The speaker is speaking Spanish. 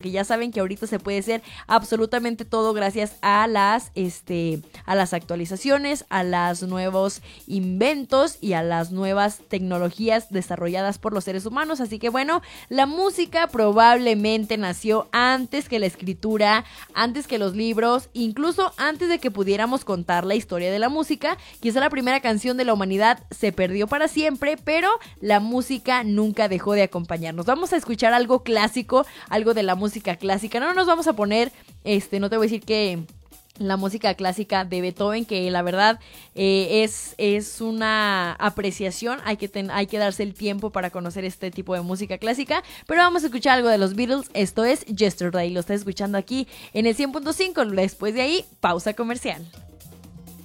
porque ya saben que ahorita se puede hacer absolutamente todo gracias a las actualizaciones, a los nuevos inventos y a las nuevas tecnologías desarrolladas por los seres humanos. Así que bueno, la música probablemente nació antes que la escritura, antes que los libros, incluso antes de que pudiéramos contar la historia de la música. Quizá la primera canción de la humanidad se perdió para siempre, pero la música nunca dejó de acompañarnos. Vamos a escuchar algo clásico, algo de la música clásica. No nos vamos a poner, no te voy a decir que la música clásica de Beethoven, que la verdad es una apreciación, hay que darse el tiempo para conocer este tipo de música clásica, pero vamos a escuchar algo de los Beatles. Esto es Yesterday, lo estás escuchando aquí en el 100.5, después de ahí, pausa comercial.